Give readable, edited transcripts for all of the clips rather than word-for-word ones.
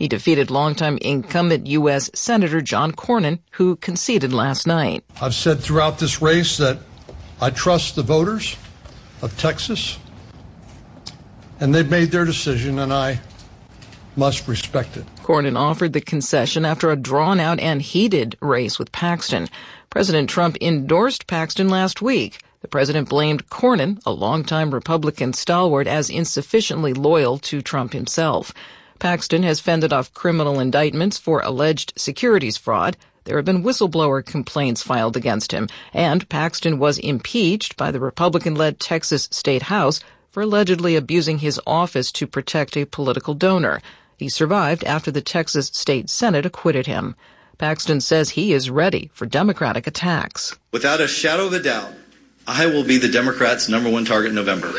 He defeated longtime incumbent U.S. Senator John Cornyn, who conceded last night. I've said throughout this race that I trust the voters of Texas, and they've made their decision, and I must respect it. Cornyn offered the concession after a drawn-out and heated race with Paxton. President Trump endorsed Paxton last week. The president blamed Cornyn, a longtime Republican stalwart, as insufficiently loyal to Trump himself. Paxton has fended off criminal indictments for alleged securities fraud. There have been whistleblower complaints filed against him, and Paxton was impeached by the Republican-led Texas State House for allegedly abusing his office to protect a political donor. He survived after the Texas State Senate acquitted him. Paxton says he is ready for Democratic attacks. Without a shadow of a doubt, I will be the Democrats' #1 target in November.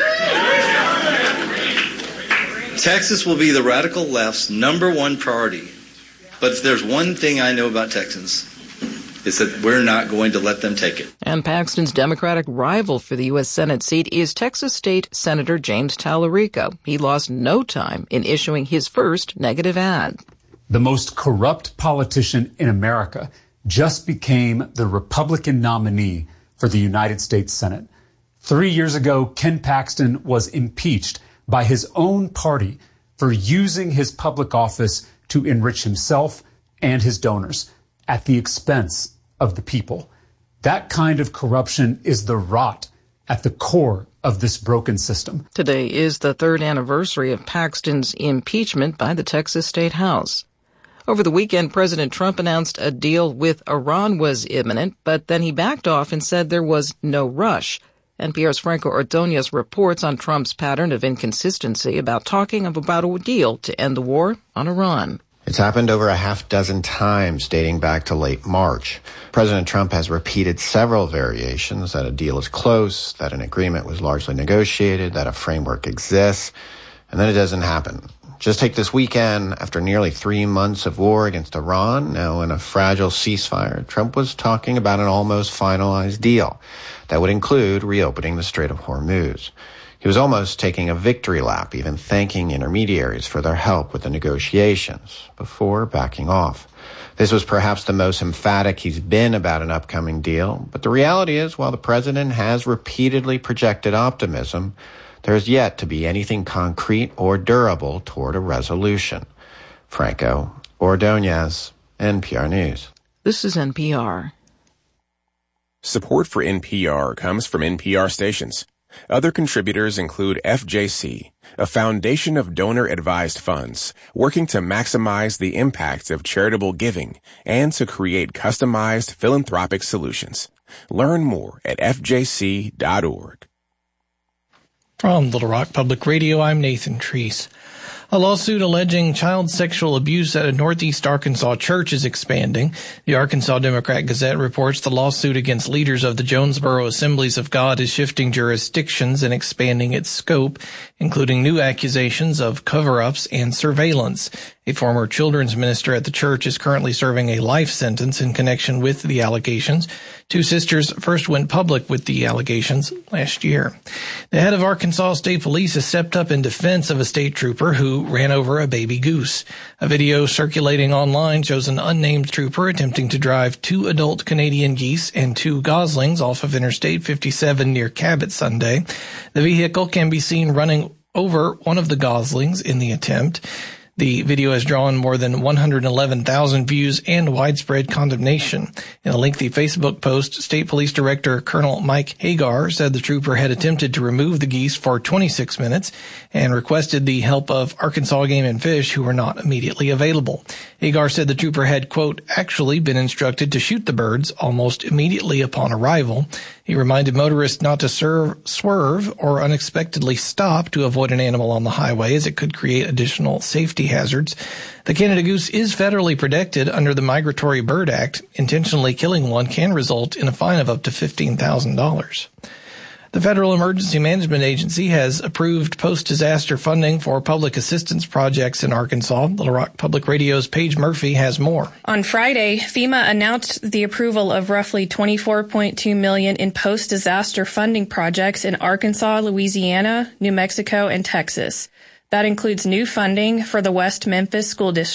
Texas will be the radical left's #1 priority. But if there's one thing I know about Texans, it's that we're not going to let them take it. And Paxton's Democratic rival for the U.S. Senate seat is Texas State Senator James Tallarico. He lost no time in issuing his first negative ad. The most corrupt politician in America just became the Republican nominee for the United States Senate. 3 years ago, Ken Paxton was impeached by his own party for using his public office to enrich himself and his donors at the expense of the people. That kind of corruption is the rot at the core of this broken system. Today is the third anniversary of Paxton's impeachment by the Texas State House. Over the weekend, President Trump announced a deal with Iran was imminent, but then he backed off and said there was no rush. NPR's Franco Ordonez reports on Trump's pattern of inconsistency about talking about a deal to end the war on Iran. It's happened over a half dozen times dating back to late March. President Trump has repeated several variations that a deal is close, that an agreement was largely negotiated, that a framework exists, and then it doesn't happen. Just take this weekend. After nearly 3 months of war against Iran, now in a fragile ceasefire, Trump was talking about an almost finalized deal that would include reopening the Strait of Hormuz. He was almost taking a victory lap, even thanking intermediaries for their help with the negotiations, before backing off. This was perhaps the most emphatic he's been about an upcoming deal, but the reality is, while the president has repeatedly projected optimism, there is yet to be anything concrete or durable toward a resolution. Franco Ordonez, NPR News. This is NPR. Support for NPR comes from NPR stations. Other contributors include FJC, a foundation of donor-advised funds working to maximize the impact of charitable giving and to create customized philanthropic solutions. Learn more at fjc.org. From Little Rock Public Radio, I'm Nathan Treese. A lawsuit alleging child sexual abuse at a Northeast Arkansas church is expanding. The Arkansas Democrat-Gazette reports the lawsuit against leaders of the Jonesboro Assemblies of God is shifting jurisdictions and expanding its scope, including new accusations of cover-ups and surveillance. A former children's minister at the church is currently serving a life sentence in connection with the allegations. Two sisters first went public with the allegations last year. The head of Arkansas State Police has stepped up in defense of a state trooper who ran over a baby goose. A video circulating online shows an unnamed trooper attempting to drive 2 adult Canadian geese and 2 goslings off of Interstate 57 near Cabot Sunday. The vehicle can be seen running over one of the goslings in the attempt. The video has drawn more than 111,000 views and widespread condemnation. In a lengthy Facebook post, State Police Director Colonel Mike Hagar said the trooper had attempted to remove the geese for 26 minutes and requested the help of Arkansas Game and Fish, who were not immediately available. Hagar said the trooper had, quote, actually been instructed to shoot the birds almost immediately upon arrival. He reminded motorists not to swerve or unexpectedly stop to avoid an animal on the highway, as it could create additional safety hazards. The Canada goose is federally protected under the Migratory Bird Act. Intentionally killing one can result in a fine of up to $15,000. The Federal Emergency Management Agency has approved post-disaster funding for public assistance projects in Arkansas. Little Rock Public Radio's Paige Murphy has more. On Friday, FEMA announced the approval of roughly $24.2 million in post-disaster funding projects in Arkansas, Louisiana, New Mexico, and Texas. That includes new funding for the West Memphis School District,